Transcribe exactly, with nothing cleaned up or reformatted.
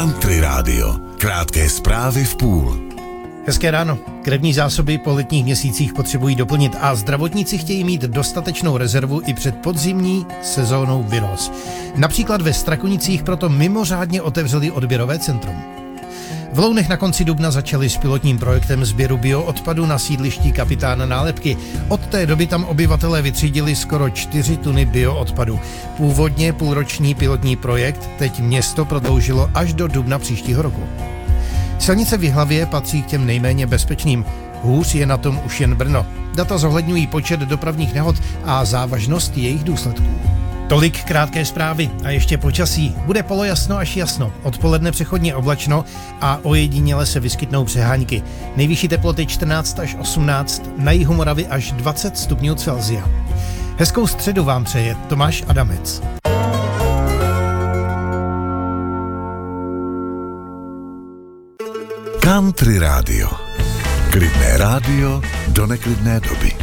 Country Rádio. Krátké zprávy v půl. Hezké ráno. Krevní zásoby po letních měsících potřebují doplnit a zdravotníci chtějí mít dostatečnou rezervu i před podzimní sezónou viróz. Například ve Strakonicích proto mimořádně otevřeli odběrové centrum. V Lounech na konci dubna začali s pilotním projektem sběru bioodpadu na sídlišti Kapitána Nálepky. Od té doby tam obyvatelé vytřídili skoro čtyři tuny bioodpadu. Původně půlroční pilotní projekt teď město prodloužilo až do dubna příštího roku. Silnice v Jihlavě patří k těm nejméně bezpečným. Hůř je na tom už jen Brno. Data zohledňují počet dopravních nehod a závažnost jejich důsledků. Tolik krátké zprávy a ještě počasí. Bude polojasno až jasno, odpoledne přechodně oblačno a ojediněle se vyskytnou přehánky. Nejvyšší teploty čtrnáct až osmnáct, na jihu Moravy až dvacet stupňů Celsia. Hezkou středu vám přeje Tomáš Adamec. Country Rádio. Klidné rádio do neklidné doby.